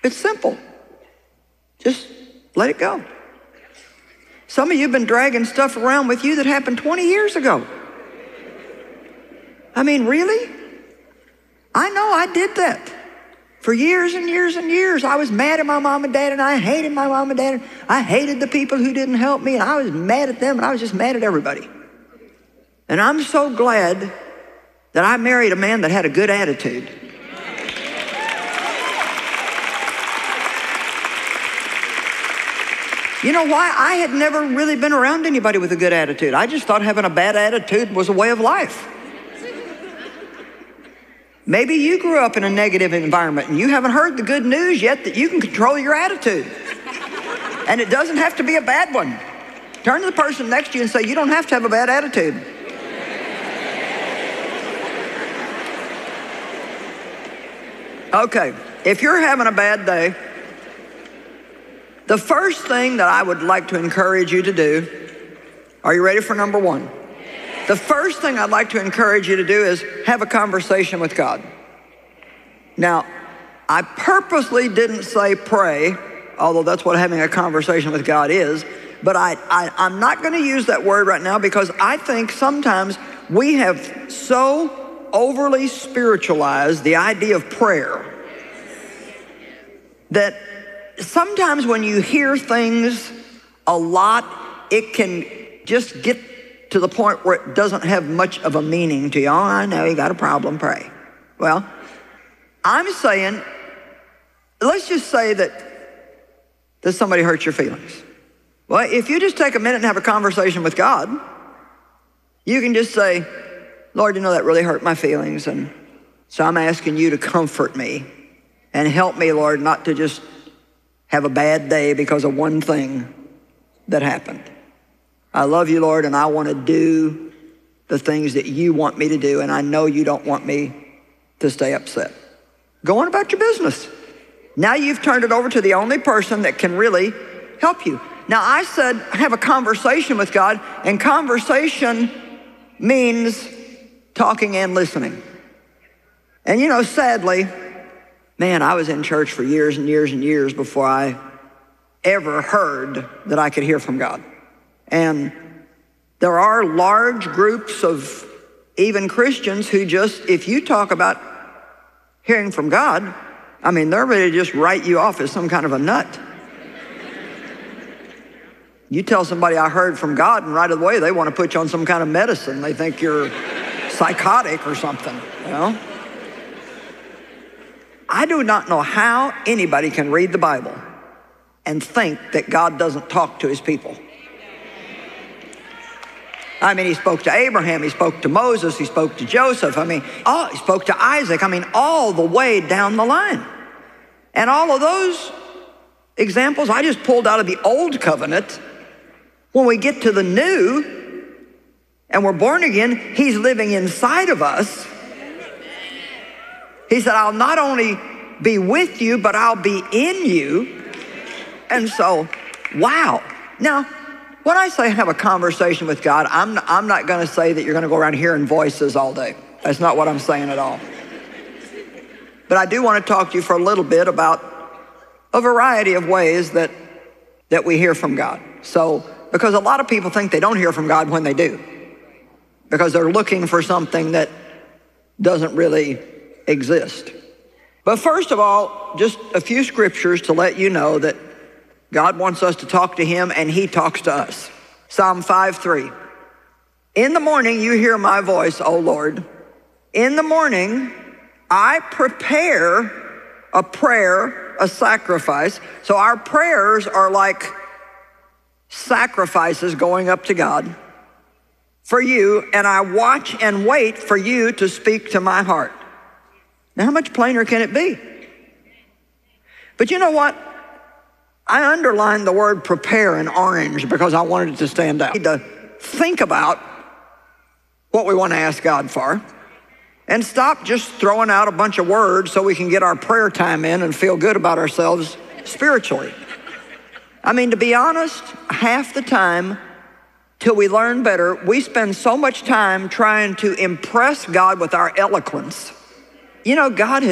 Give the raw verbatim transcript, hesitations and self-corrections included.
It's simple. Just let it go. Some of you have been dragging stuff around with you that happened twenty years ago. I mean, really? I know I did that. For years and years and years, I was mad at my mom and dad, and I hated my mom and dad. And I hated the people who didn't help me, and I was mad at them, and I was just mad at everybody. And I'm so glad that I married a man that had a good attitude. You know why? I had never really been around anybody with a good attitude. I just thought having a bad attitude was a way of life. Maybe you grew up in a negative environment and you haven't heard the good news yet that you can control your attitude. And it doesn't have to be a bad one. Turn to the person next to you and say, you don't have to have a bad attitude. Okay, if you're having a bad day, the first thing that I would like to encourage you to do, are you ready for number one? The first thing I'd like to encourage you to do is have a conversation with God. Now, I purposely didn't say pray, although that's what having a conversation with God is, but I, I, I'm not going to use that word right now because I think sometimes we have so overly spiritualized the idea of prayer that sometimes when you hear things a lot, it can just get to the point where it doesn't have much of a meaning to you. Oh, I know you got a problem, pray. Well, I'm saying, let's just say that, that somebody hurts your feelings. Well, if you just take a minute and have a conversation with God, you can just say, Lord, you know that really hurt my feelings, and so I'm asking you to comfort me and help me, Lord, not to just have a bad day because of one thing that happened. I love you, Lord, and I want to do the things that you want me to do, and I know you don't want me to stay upset. Go on about your business. Now you've turned it over to the only person that can really help you. Now I said have a conversation with God, and conversation means talking and listening. And you know, sadly, man, I was in church for years and years and years before I ever heard that I could hear from God. And there are large groups of even Christians who just, if you talk about hearing from God, I mean, they're ready to just write you off as some kind of a nut. You tell somebody I heard from God, and right away they want to put you on some kind of medicine. They think you're psychotic or something, you know? I do not know how anybody can read the Bible and think that God doesn't talk to his people. I mean, he spoke to Abraham, he spoke to Moses, he spoke to Joseph. I mean, oh, he spoke to Isaac. I mean, all the way down the line. And all of those examples I just pulled out of the old covenant. When we get to the new and we're born again, he's living inside of us. He said, I'll not only be with you, but I'll be in you. And so, wow. Now, when I say have a conversation with God, I'm, I'm not going to say that you're going to go around hearing voices all day. That's not what I'm saying at all. But I do want to talk to you for a little bit about a variety of ways that, that we hear from God. So, because a lot of people think they don't hear from God when they do, because they're looking for something that doesn't really exist. But first of all, just a few scriptures to let you know that God wants us to talk to him, and he talks to us. Psalm five three. In the morning you hear my voice, O Lord. In the morning I prepare a prayer, a sacrifice. So our prayers are like sacrifices going up to God for you, and I watch and wait for you to speak to my heart. Now, how much plainer can it be? But you know what? I underlined the word prepare in orange because I wanted it to stand out. We need to think about what we want to ask God for and stop just throwing out a bunch of words so we can get our prayer time in and feel good about ourselves spiritually. I mean, to be honest, half the time till we learn better, we spend so much time trying to impress God with our eloquence. You know, God has